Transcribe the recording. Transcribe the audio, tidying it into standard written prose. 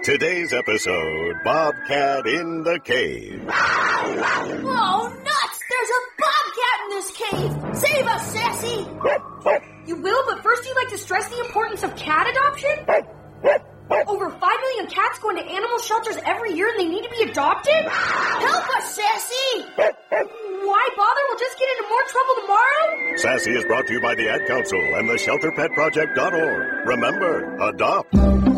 Today's episode, Bobcat in the Cave. Oh, nuts! There's a bobcat in this cave! Save us, Sassy! You will, but first you'd like to stress the importance of cat adoption? Over 5 million cats go into animal shelters every year and they need to be adopted? Help us, Sassy! Why bother? We'll just get into more trouble tomorrow? Sassy is brought to you by the Ad Council and the ShelterPetProject.org. Remember, adopt.